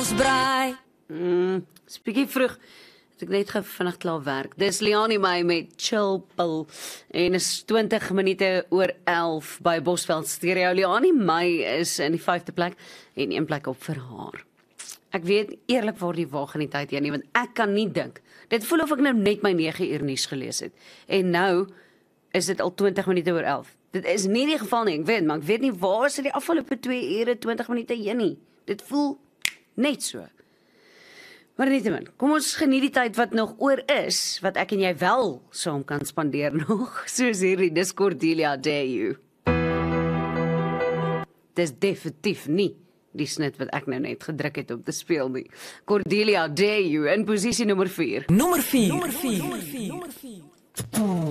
Bosbraai. Is bietjie vroeg. Het ek net vinnig klaar werk. Dis Leonie my met Chillpill en is 20 minute oor 11 by Bosveld Stereo. Leonie my is in die 5de plek en 1 plek op vir haar. Ek weet eerlik waar die waag in die tyd heen nie, want ek kan nie dink. Dit voel of ek nou net my 9 uur nuus gelees het. En nou is dit al 20 minute oor 11. Dit is nie die geval nie, ek weet, maar ek weet nie waar is dit die afgelope 2 ure 20 minute heen nie. Dit voel net so. Maar nietemin, kom ons geniet die tyd wat nog oor is, wat ek en jy wel saam kan spandeer nog, soos hierdie, dis Cordelia Dare You. Dis definitief nie die snit wat ek nou net gedruk het om te speel nie. Cordelia Dare You in posisie nommer 4. Nommer 4.